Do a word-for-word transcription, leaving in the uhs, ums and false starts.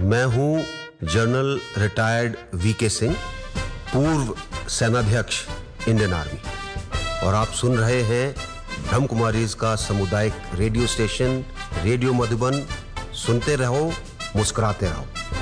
मैं हूं general retired VK Singh, पूर्व सेनाध्यक्ष इंडियन आर्मी, और आप सुन रहे हैं ब्रह्मकुमारीज का सामुदायिक रेडियो स्टेशन रेडियो मधुबन। सुनते रहो, मुस्कुराते रहो।